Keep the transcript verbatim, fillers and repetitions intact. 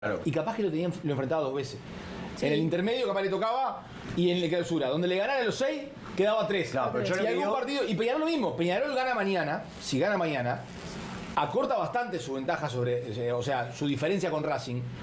Claro. Y capaz que lo tenían lo enfrentaba dos veces. Sí. En el intermedio capaz le tocaba y en el clausura. Donde le ganara los seis, quedaba tres. No, pero yo si lo algún digo... partido. Y Peñarol lo mismo. Peñarol gana mañana. Si gana mañana, acorta bastante su ventaja sobre. O sea, su diferencia con Racing.